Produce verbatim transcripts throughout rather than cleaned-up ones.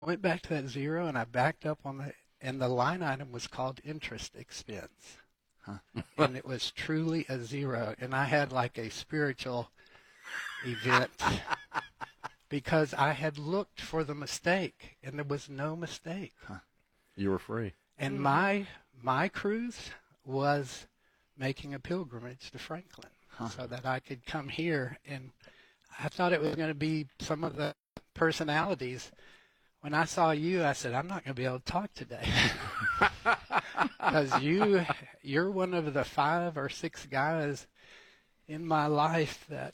went back to that zero, and I backed up on the, and the line item was called interest expense. Huh. And it was truly a zero. And I had like a spiritual event because I had looked for the mistake, and there was no mistake. Huh. You were free. And mm-hmm. my my cruise was making a pilgrimage to Franklin huh. so that I could come here. And I thought it was going to be some of the personalities. When I saw you, I said, I'm not going to be able to talk today. Because you, you're one of the five or six guys in my life that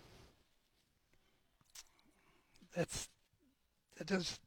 that's that does.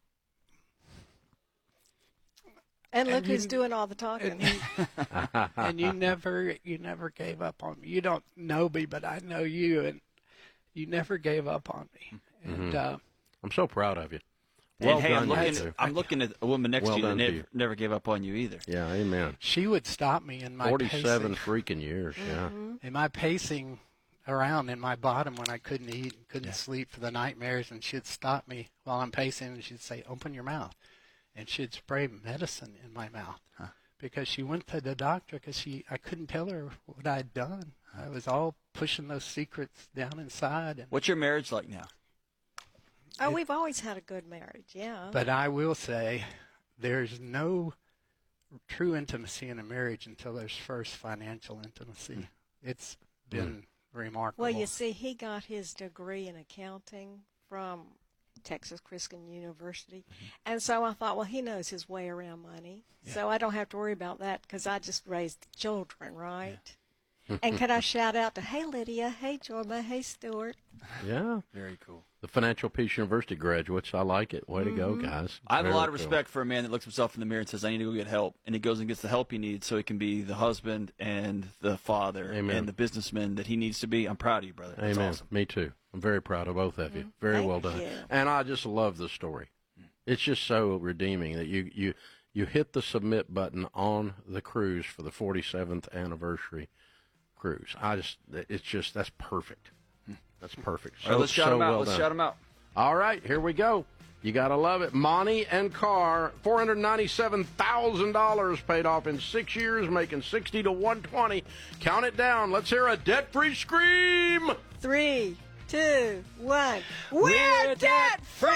And look and who's you, doing all the talking. And you, and you never, you never gave up on me. You don't know me, but I know you, and you never gave up on me. And mm-hmm. uh, I'm so proud of you. Well and hey, done, I'm looking, at, I'm looking at a woman next well to you that never, you. never gave up on you either. Yeah, amen. She would stop me in my forty-seven pacing. freaking years, yeah. Mm-hmm. In my pacing around in my bottom when I couldn't eat and couldn't yeah. sleep for the nightmares, and she'd stop me while I'm pacing, and she'd say, open your mouth. And she'd spray medicine in my mouth huh. because she went to the doctor because she I couldn't tell her what I'd done. Huh. I was all pushing those secrets down inside. And what's your marriage like now? Oh, we've always had a good marriage, yeah. But I will say there's no true intimacy in a marriage until there's first financial intimacy. Mm. It's been mm. remarkable. Well, you see, he got his degree in accounting from Texas Christian University. Mm-hmm. And so I thought, well, he knows his way around money. Yeah. So I don't have to worry about that because I just raised children, right? Yeah. And can I shout out to, hey, Lydia, hey, Jorma, hey, Stuart. Yeah. Very cool. The Financial Peace University graduates. I like it. Way mm-hmm. to go, guys. I have Very a lot of cool. respect for a man that looks himself in the mirror and says, I need to go get help. And he goes and gets the help he needs so he can be the husband and the father Amen. And the businessman that he needs to be. I'm proud of you, brother. That's Amen. Awesome. Me too. I'm very proud of both of you. Mm-hmm. Very Thank well done. you. And I just love the story. It's just so redeeming that you, you, you hit the submit button on the cruise for the forty-seventh anniversary cruise. I just, it's just, that's perfect. That's perfect. So, All right, let's shout so them out. well let's done. shout them out. All right, here we go. You got to love it. Monty and Carr, four hundred ninety-seven thousand dollars paid off in six years, making sixty to one twenty. Count it down. Let's hear a debt-free scream. Three, two, one. We're, We're debt-free!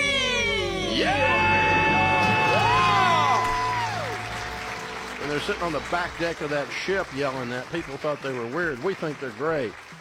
Yeah! And they're sitting on the back deck of that ship yelling that. People thought they were weird. We think they're great.